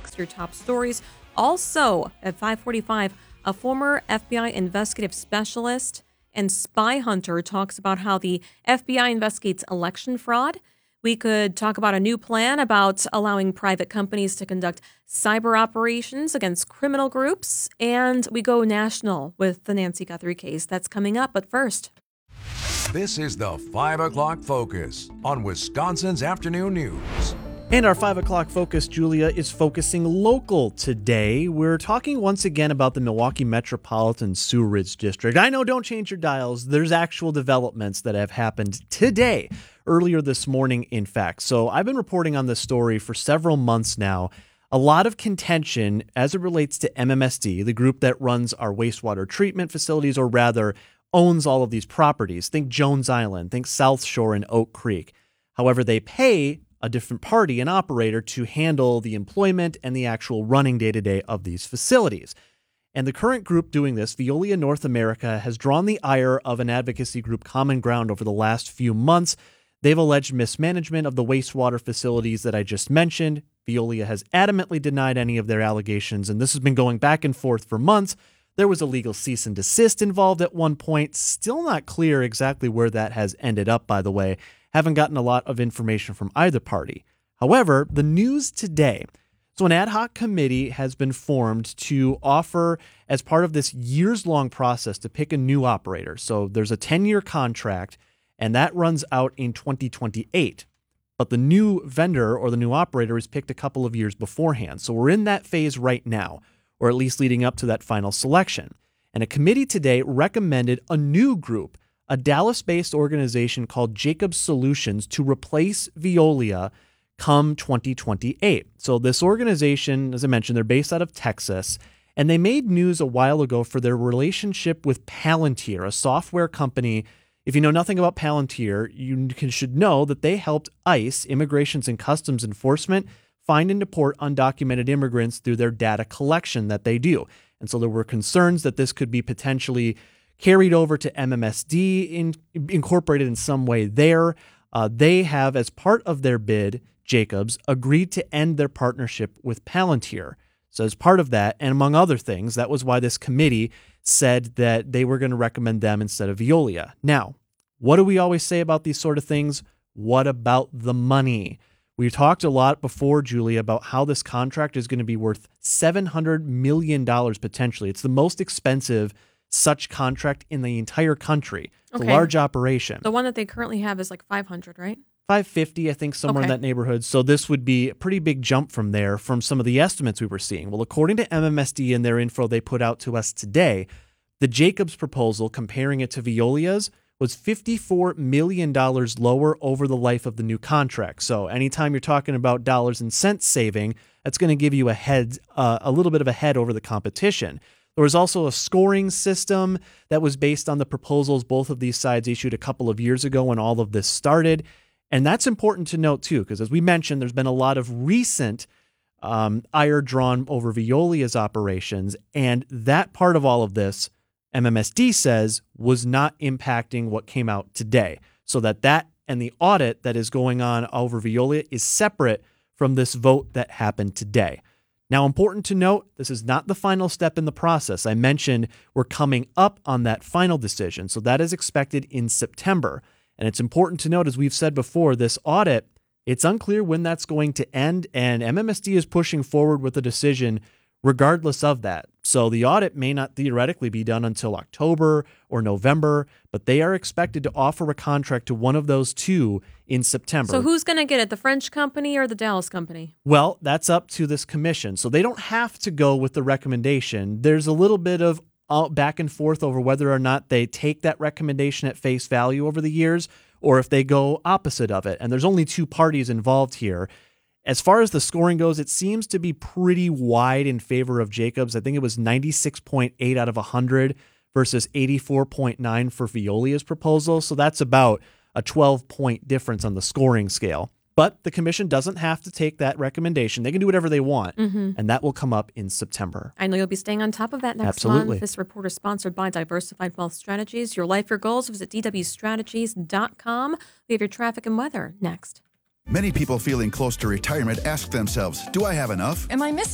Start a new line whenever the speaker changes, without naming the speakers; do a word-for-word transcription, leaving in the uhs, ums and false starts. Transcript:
Text your top stories. Also, at five forty-five, a former F B I investigative specialist and spy hunter talks about how the F B I investigates election fraud. We could talk about a new plan about allowing private companies to conduct cyber operations against criminal groups. And we go national with the Nancy Guthrie case. That's coming up. But first,
this is the five o'clock Focus on Wisconsin's Afternoon News.
And our five o'clock Focus, Julia, is focusing local today. We're talking once again about the Milwaukee Metropolitan Sewerage District. I know, don't change your dials. There's actual developments that have happened today, earlier this morning, in fact. So I've been reporting on this story for several months now. A lot of contention as it relates to M M S D, the group that runs our wastewater treatment facilities, or rather owns all of these properties. Think Jones Island, think South Shore and Oak Creek. However, they pay a different party, an operator, to handle the employment and the actual running day-to-day of these facilities. And the current group doing this, Veolia North America, has drawn the ire of an advocacy group, Common Ground, over the last few months. They've alleged mismanagement of the wastewater facilities that I just mentioned. Veolia has adamantly denied any of their allegations, and this has been going back and forth for months. There was a legal cease and desist involved at one point. Still not clear exactly where that has ended up, by the way. Haven't gotten a lot of information from either party. However, the news today. So an ad hoc committee has been formed to offer, as part of this years-long process, to pick a new operator. So there's a ten-year contract, and that runs out in twenty twenty-eight. But the new vendor or the new operator is picked a couple of years beforehand. So we're in that phase right now, or at least leading up to that final selection. And a committee today recommended a new group, a Dallas-based organization called Jacobs Solutions, to replace Veolia come twenty twenty-eight. So this organization, as I mentioned, they're based out of Texas, and they made news a while ago for their relationship with Palantir, a software company. If you know nothing about Palantir, you can, should know that they helped ICE, Immigrations and Customs Enforcement, find and deport undocumented immigrants through their data collection that they do. And so there were concerns that this could be potentially carried over to M M S D, in, incorporated in some way there. Uh, they have, as part of their bid, Jacobs, agreed to end their partnership with Palantir. So as part of that, and among other things, that was why this committee said that they were going to recommend them instead of Veolia. Now, what do we always say about these sort of things? What about the money? We talked a lot before, Julia, about how this contract is going to be worth seven hundred million dollars potentially. It's the most expensive such contract in the entire country. It's okay. A large operation.
The one that they currently have is like five hundred, right?
five fifty, I think, somewhere okay. in that neighborhood. So this would be a pretty big jump from there from some of the estimates we were seeing. Well, according to M M S D and their info they put out to us today, the Jacobs proposal, comparing it to Veolia's, was fifty-four million dollars lower over the life of the new contract. So anytime you're talking about dollars and cents saving, that's going to give you a head, uh, a little bit of a head over the competition. There was also a scoring system that was based on the proposals both of these sides issued a couple of years ago when all of this started. And that's important to note, too, because as we mentioned, there's been a lot of recent um, ire drawn over Veolia's operations. And that part of all of this, M M S D says, was not impacting what came out today. So that that and the audit that is going on over Veolia is separate from this vote that happened today. Now, important to note, this is not the final step in the process. I mentioned we're coming up on that final decision, so that is expected in September. And it's important to note, as we've said before, this audit, it's unclear when that's going to end, and M M S D is pushing forward with a decision regardless of that. So the audit may not theoretically be done until October or November, but they are expected to offer a contract to one of those two in September.
So who's going to get it, the French company or the Dallas company?
Well, that's up to this commission. So they don't have to go with the recommendation. There's a little bit of uh, back and forth over whether or not they take that recommendation at face value over the years or if they go opposite of it. And there's only two parties involved here. As far as the scoring goes, it seems to be pretty wide in favor of Jacobs. I think it was ninety-six point eight out of one hundred versus eighty-four point nine for Veolia's proposal. So that's about a twelve-point difference on the scoring scale. But the commission doesn't have to take that recommendation. They can do whatever they want, mm-hmm. and that will come up in September.
I know you'll be staying on top of that next
Absolutely.
month. This report is sponsored by Diversified Wealth Strategies. Your life, your goals. Visit d w strategies dot com. We have your traffic and weather next.
Many people feeling close to retirement ask themselves, do I have enough?
Am I missing